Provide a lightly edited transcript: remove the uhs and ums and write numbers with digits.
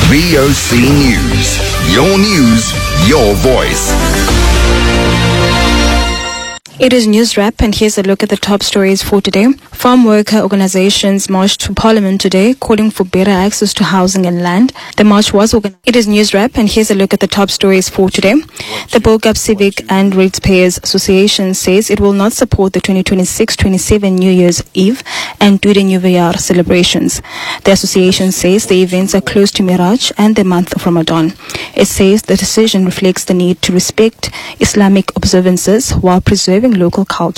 VOC News. Your news, your voice. It is News Wrap, and here's a look at the top stories for today. Farm worker organizations marched to Parliament today, calling for better access to housing and land. The march was organized. It is News Wrap, and here's a look at the top stories for today. The Bulgap Civic and Ratepayers Association says it will not support the 2026-27 New Year's Eve and Dude New Year celebrations. The association says the events are close to Miraj and the month of Ramadan. It says the decision reflects the need to respect Islamic observances while preserving local culture.